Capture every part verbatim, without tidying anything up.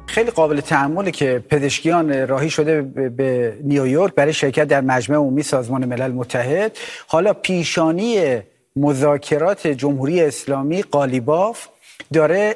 خیلی قابل تأمله که پزشکیان راهی شده به نیویورک برای شرکت در مجمع عمومی سازمان ملل متحد. حالا پیشانی مذاکرات جمهوری اسلامی قالیباف داره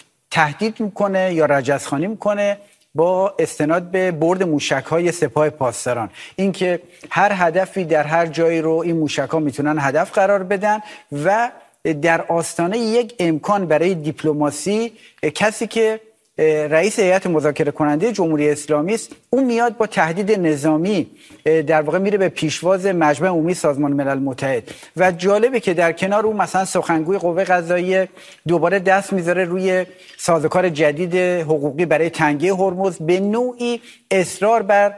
تهدید میکنه یا رجزخوانی میکنه با استناد به برد موشک‌های سپاه پاسداران، اینکه هر هدفی در هر جایی رو این موشک‌ها میتونن هدف قرار بدن و در آستانه یک امکان برای دیپلماسی کسی که رئیس هیئت مذاکره کننده جمهوری اسلامی است، اون میاد با تهدید نظامی در واقع میره به پیشواز مجمع عمومی سازمان ملل متحد. و جالبه که در کنار اون مثلا سخنگوی قوه قضاییه دوباره دست میذاره روی سازوکار جدید حقوقی برای تنگه هرمز، به نوعی اصرار بر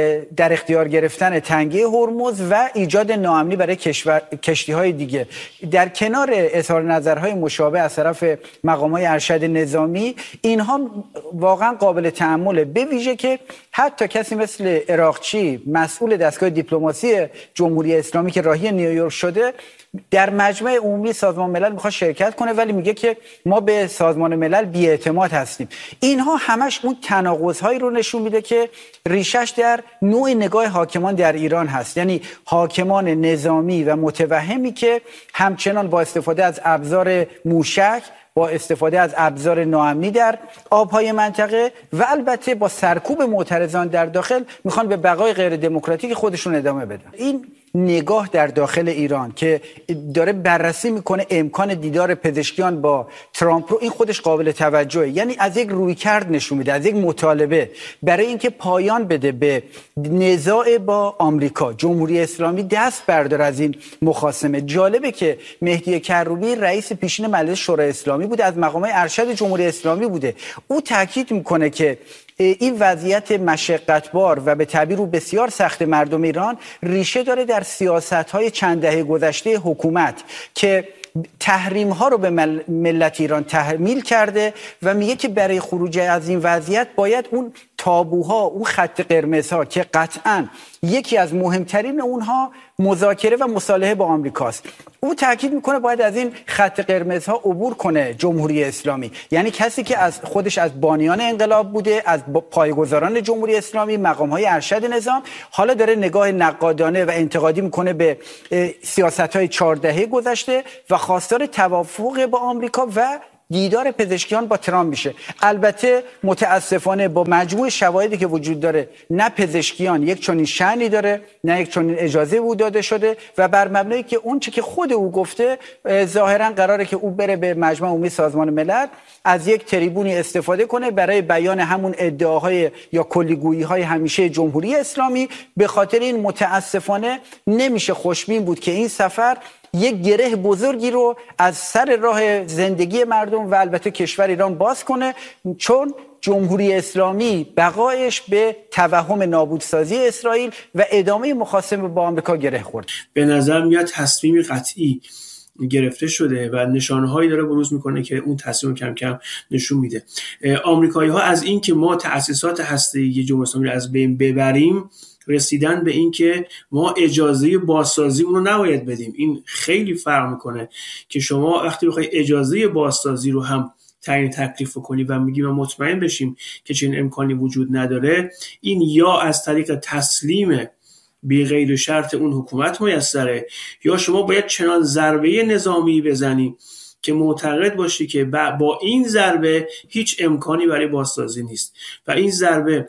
در اختیار گرفتن تنگه هرمز و ایجاد ناامنی برای کشتی‌های دیگه. در کنار اظهار نظرهای مشابه از طرف مقام‌های ارشد نظامی، اینها واقعا قابل تأمله، به ویژه که حتی کسی مثل عراقچی مسئول دستگاه دیپلماسی جمهوری اسلامی که راهی نیویورک شده در مجمع عمومی سازمان ملل میخواد شرکت کنه، ولی میگه که ما به سازمان ملل بی‌اعتماد هستیم. اینها همش اون تناقض‌هایی رو نشون میده که ریشش در نوع نگاه حاکمان در ایران هست، یعنی حاکمان نظامی و متوهمی که همچنان با استفاده از ابزار موشک، با استفاده از ابزار ناامنی در آبهای منطقه و البته با سرکوب معترضان در داخل میخوان به بقای غیر دموکراتیک خودشون ادامه بدن. این نگاه در داخل ایران که داره بررسی میکنه امکان دیدار پزشکیان با ترامپ رو، این خودش قابل توجهه. یعنی از یک رویکرد نشون میده، از یک مطالبه برای اینکه پایان بده به نزاع با آمریکا، جمهوری اسلامی دست برداره از این مخاصمه. جالبه که مهدی کروبی رئیس پیشین مجلس شورای اسلامی بوده، از مقامات ارشد جمهوری اسلامی بوده. او تاکید میکنه که این وضعیت مشقتبار و به تعبیر او بسیار سخت مردم ایران ریشه داره در سیاست‌های چند دهه گذشته حکومت که تحریم ها رو به ملت ایران تحمیل کرده و میگه که برای خروج از این وضعیت باید اون تابوها، اون خط قرمزها که قطعاً یکی از مهمترین اونها مذاکره و مصالحه با آمریکاست، او تاکید میکنه باید از این خط قرمزها عبور کنه جمهوری اسلامی. یعنی کسی که از خودش از بانیان انقلاب بوده، از پایه‌گذاران جمهوری اسلامی، مقام‌های ارشد نظام، حالا داره نگاه نقادانه و انتقادی میکنه به سیاست‌های چهار دهه گذشته و خواستار توافق با آمریکا و دیدار پزشکیان با ترامپ میشه. البته متاسفانه با مجموع شواهدی که وجود داره، نه پزشکیان یک چنین شأنی داره، نه یک چنین اجازه او داده شده و بر مبنای که اون چه که خود او گفته، ظاهرا قراره که او بره به مجمع عمومی سازمان ملل از یک تریبونی استفاده کنه برای بیان همون ادعاهای یا کلیگویی‌های همیشه جمهوری اسلامی. به خاطر این متاسفانه نمیشه خوشبین بود که این سفر یک گره بزرگی رو از سر راه زندگی مردم و البته کشور ایران باز کنه، چون جمهوری اسلامی بقایش به توهم نابودسازی اسرائیل و ادامه مخاصمه با آمریکا گره خورد. به نظر میاد تصمیم قطعی گرفته شده و نشانه‌هایی داره بروز میکنه که اون تصمیم کم کم نشون میده. آمریکایی‌ها از این که ما تأسیسات هسته‌ای جمهوری اسلامی رو از بین ببریم رسیدن به این که ما اجازه بازسازی اون رو نباید بدیم. این خیلی فرق میکنه که شما وقتی بخوای اجازه بازسازی رو هم تعیین تکلیف کنی و میگیم ما مطمئن بشیم که چنین امکانی وجود نداره، این یا از طریق تسلیم بی غیر شرط اون حکومت میسره، یا شما باید چنان ضربه نظامی بزنی که معتقد باشی که با این ضربه هیچ امکانی برای بازسازی نیست و این ضربه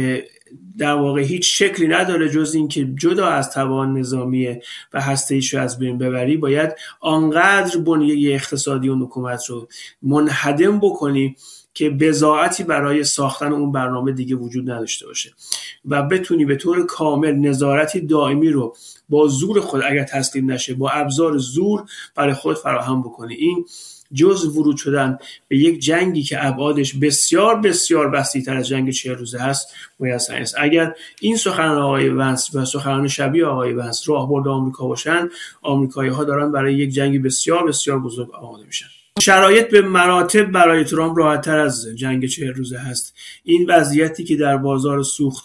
در واقع هیچ شکلی نداره جز این که جدا از توان نظامی و هسته‌ایش رو از بین ببری، باید آنقدر بنیه اقتصادی اون حکومت رو منهدم بکنی که بضاعتی برای ساختن اون برنامه دیگه وجود نداشته باشه و بتونی به طور کامل نظارتی دائمی رو با زور خود اگر تسلیم نشه با ابزار زور برای خود فراهم بکنی. این جز ورود شدن به یک جنگی که ابعادش بسیار بسیار وسیع‌تر از جنگ چهل روزه هست میسر است. اگر این سخنان آقای ونس و سخنان شبیه آقای ونس راهبرد آمریکا باشن، آمریکایی‌ها دارن برای یک جنگی بسیار بسیار بزرگ آماده میشن. شرایط به مراتب برای ترامپ راحت‌تر از جنگ چهل روزه هست. این وضعیتی که در بازار سوخت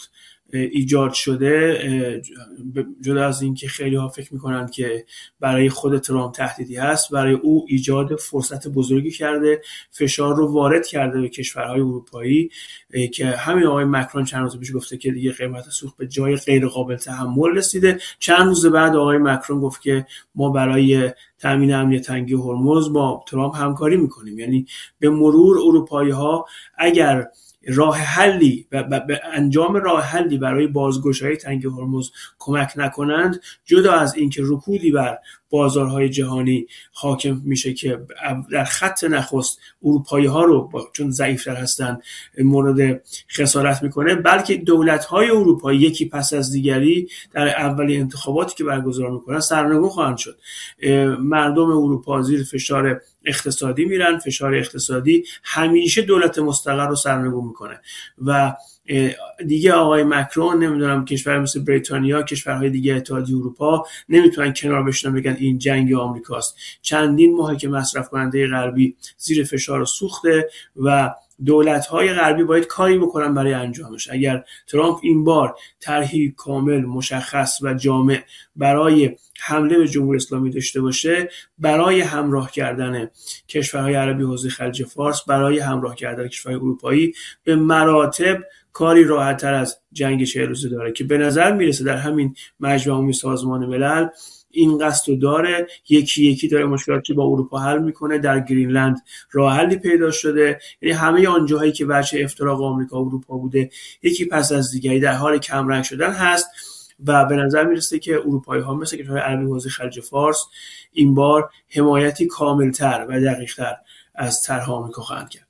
ایجاد شده، جدا از این که خیلی ها فکر میکنن که برای خود ترامپ تهدیدی هست، برای او ایجاد فرصت بزرگی کرده، فشار رو وارد کرده به کشورهای اروپایی که همین آقای مکرون چند روز پیش گفته که دیگه قیمت سوخت به جای غیر قابل تحمل رسیده. چند روز بعد آقای مکرون گفت که ما برای تامین امنیت تنگی هرمز با ترامپ همکاری میکنیم. یعنی به مرور اروپایی ها اگر راه حلی و به انجام راه حلی برای بازگشایی تنگی هرمز کمک نکنند، جدا از اینکه رکودی بر بازارهای جهانی حاکم میشه که در خط نخست اروپایی ها رو چون ضعیفتر هستن مورد خسارت میکنه، بلکه دولت های اروپایی یکی پس از دیگری در اولین انتخاباتی که برگزار میکنن سرنگون خواهند شد. مردم اروپا زیر فشار اقتصادی میرن، فشار اقتصادی همیشه دولت مستقر رو سرنگون میکنه و دیگه آقای مکرون، نمیدونم کشور مثل بریتانیا، کشورهای دیگه اتحادیه اروپا نمیتونن کنار بشینن بگن این جنگ آمریکاست. چندین ماهه که مصرف کننده غربی زیر فشار سوخته و دولت‌های غربی باید کاری بکنن برای انجامش. اگر ترامپ این بار طرحی کامل، مشخص و جامع برای حمله به جمهوری اسلامی داشته باشه، برای همراه کردن کشورهای عربی حوزه خلیج فارس، برای همراه کردن کشورهای اروپایی، به مراتب کاری راحت‌تر از جنگ چهل روزه داره که به نظر میرسه در همین مجمع عمومی سازمان ملل این قصد رو داره، یکی یکی داره مشکلاتی با اروپا حل میکنه. در گرینلند راه حلی پیدا شده. یعنی همه آن جاهایی که بچه افتراق آمریکا و اروپا بوده یکی پس از دیگری در حال کمرنگ شدن هست و به نظر میرسه که اروپایی ها مثل کشورهای عربی حوزه خلیج فارس این بار حمایتی کاملتر و دقیقتر از طرح آمریکا خواهند کرد.